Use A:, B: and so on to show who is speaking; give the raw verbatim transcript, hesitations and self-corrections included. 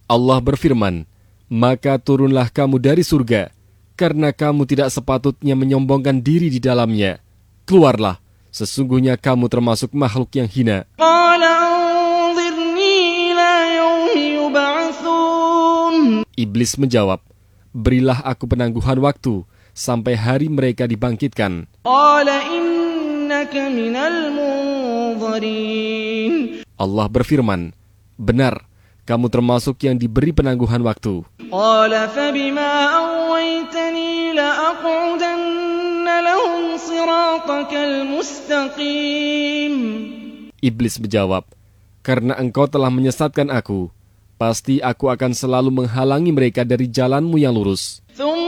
A: Allah berfirman, maka turunlah kamu dari surga, karena kamu tidak sepatutnya menyombongkan diri di dalamnya. Keluarlah, sesungguhnya kamu termasuk makhluk yang hina. Iblis menjawab, berilah aku penangguhan waktu, sampai hari mereka dibangkitkan. Allah berfirman, benar, kamu termasuk yang diberi penangguhan waktu. Iblis menjawab, karena engkau telah menyesatkan aku, pasti aku akan selalu menghalangi mereka dari jalanmu yang lurus.